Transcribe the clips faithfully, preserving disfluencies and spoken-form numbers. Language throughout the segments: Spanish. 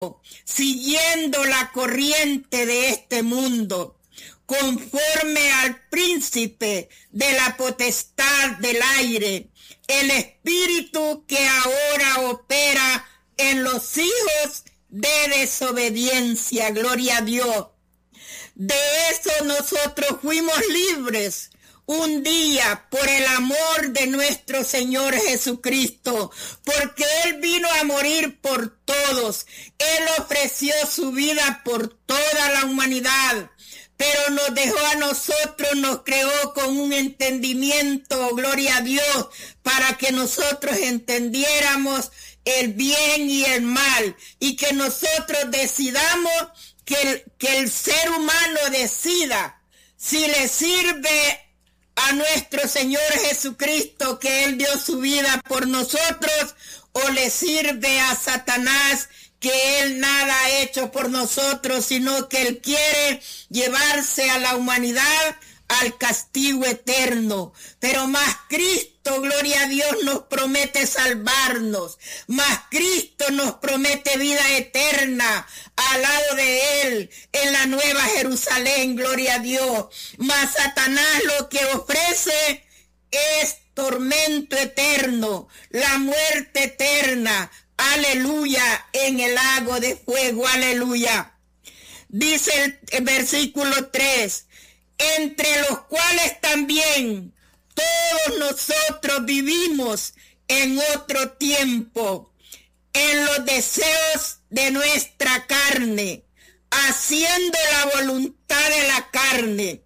siguiendo la corriente de este mundo, conforme al príncipe de la potestad del aire, el espíritu que ahora opera en los hijos de desobediencia. Gloria a Dios. De eso nosotros fuimos libres un día por el amor de nuestro Señor Jesucristo, porque Él vino a morir por todos. Él ofreció su vida por toda la humanidad, pero nos dejó a nosotros, nos creó con un entendimiento, gloria a Dios, para que nosotros entendiéramos el bien y el mal, y que nosotros decidamos, que el, que el ser humano decida si le sirve a nuestro Señor Jesucristo, que Él dio su vida por nosotros, o le sirve a Satanás, que Él nada ha hecho por nosotros, sino que Él quiere llevarse a la humanidad al castigo eterno. Pero más Cristo, gloria a Dios, nos promete salvarnos. Más Cristo nos promete vida eterna al lado de Él, en la nueva Jerusalén, gloria a Dios. Más Satanás lo que ofrece es tormento eterno, la muerte eterna, aleluya, en el lago de fuego, aleluya. Dice el, el versículo tres, entre los cuales también todos nosotros vivimos en otro tiempo, en los deseos de nuestra carne, haciendo la voluntad de la carne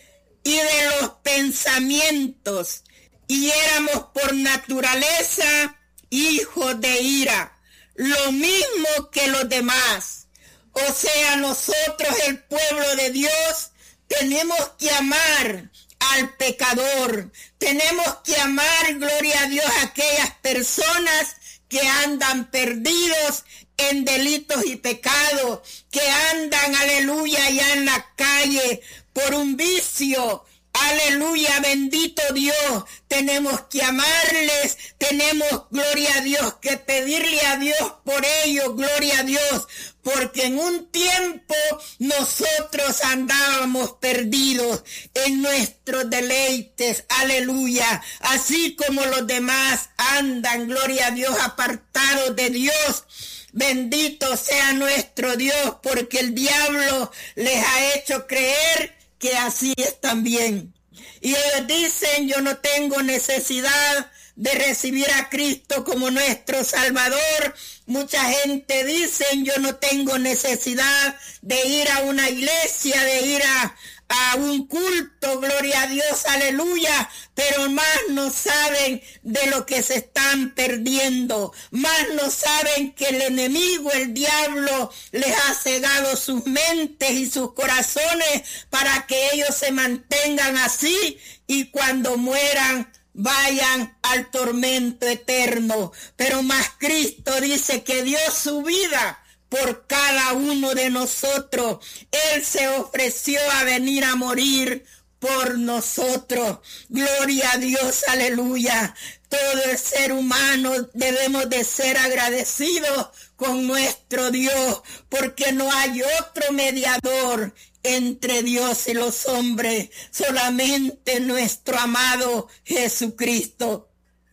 y de los pensamientos, y éramos por naturaleza hijos de ira, lo mismo que los demás. O sea, nosotros, el pueblo de Dios, tenemos que amar al pecador, tenemos que amar, gloria a Dios, a aquellas personas que andan perdidos en delitos y pecados, que andan, aleluya, allá en la calle por un vicio. Aleluya, bendito Dios, tenemos que amarles, tenemos, gloria a Dios, que pedirle a Dios por ellos, gloria a Dios, porque en un tiempo nosotros andábamos perdidos en nuestros deleites, aleluya, así como los demás andan, gloria a Dios, apartados de Dios. Bendito sea nuestro Dios, porque el diablo les ha hecho creer que así es también. Y ellos dicen, yo no tengo necesidad de recibir a Cristo como nuestro Salvador. Mucha gente dice, yo no tengo necesidad de ir a una iglesia, de ir a, a un culto, gloria a Dios, aleluya, pero más no saben de lo que se están perdiendo, más no saben que el enemigo, el diablo, les ha cegado sus mentes y sus corazones para que ellos se mantengan así y cuando mueran vayan al tormento eterno. Pero más Cristo dice que dio su vida por cada uno de nosotros. Él se ofreció a venir a morir por nosotros. Gloria a Dios, aleluya. Todo el ser humano debemos de ser agradecidos con nuestro Dios, porque no hay otro mediador entre Dios y los hombres, solamente nuestro amado Jesucristo.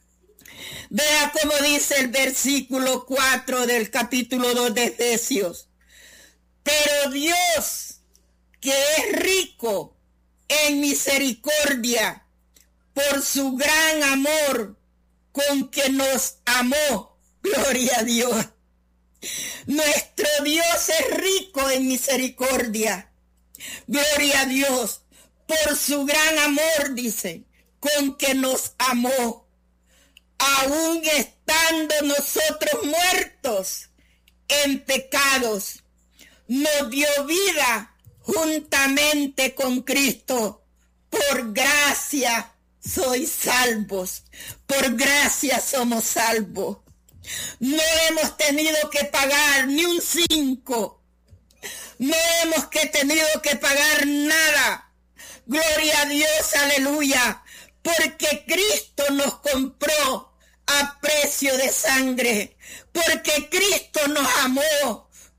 Vea cómo dice el versículo cuatro del capítulo dos de Efesios. Pero Dios, que es rico en misericordia, por su gran amor con que nos amó, gloria a Dios. Nuestro Dios es rico en misericordia. Gloria a Dios, por su gran amor, dice, con que nos amó, aún estando nosotros muertos en pecados, nos dio vida juntamente con Cristo. Por gracia sois salvos, por gracia somos salvos. No hemos tenido que pagar ni un cinco. No hemos que tenido que pagar nada. Gloria a Dios, aleluya. Porque Cristo nos compró a precio de sangre. Porque Cristo nos amó